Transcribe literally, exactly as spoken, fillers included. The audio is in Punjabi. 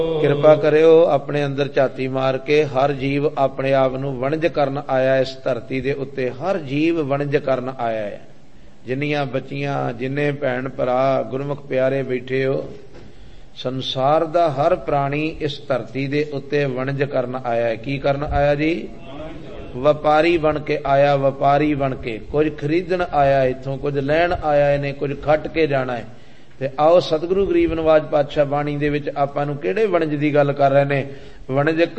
ਕਿਰਪਾ ਕਰਿਓ ਆਪਣੇ ਅੰਦਰ ਝਾਤੀ ਮਾਰ ਕੇ। ਹਰ ਜੀਵ ਆਪਣੇ ਆਪ ਨੂੰ ਵਣਜ ਕਰਨ ਆਇਆ ਇਸ ਧਰਤੀ ਦੇ ਉੱਤੇ। ਹਰ ਜੀਵ ਵਣਜ ਕਰਨ ਆਇਆ ਹੈ। ਜਿੰਨੀਆਂ ਬੱਚੀਆਂ, ਜਿੰਨੇ ਭੈਣ ਭਰਾ ਗੁਰਮੁਖ ਪਿਆਰੇ ਬੈਠੇ ਹੋ, ਸੰਸਾਰ ਦਾ ਹਰ ਪ੍ਰਾਣੀ ਇਸ ਧਰਤੀ ਦੇ ਉੱਤੇ ਵਣਜ ਕਰਨ ਆਇਆ ਹੈ। ਕੀ ਕਰਨ ਆਇਆ ਜੀ? ਵਪਾਰੀ ਬਣ ਕੇ ਆਇਆ। ਵਪਾਰੀ ਬਣ ਕੇ ਕੁਝ ਖਰੀਦਣ ਆਇਆ, ਇੱਥੋਂ ਕੁਝ ਲੈਣ ਆਇਆ ਨੇ, ਕੁਝ ਖੱਟ ਕੇ ਜਾਣਾ ਹੈ। ਤੇ ਆਓ ਸਤਿਗੁਰੂ ਗਰੀਬ ਨਿਵਾਜ ਪਾਤਸ਼ਾਹ ਬਾਣੀ ਦੇ ਵਿੱਚ ਆਪਾਂ ਨੂੰ ਕਿਹੜੇ ਵਣਜ ਦੀ ਗੱਲ ਕਰ ਰਹੇ ਨੇ? ਵਣਜ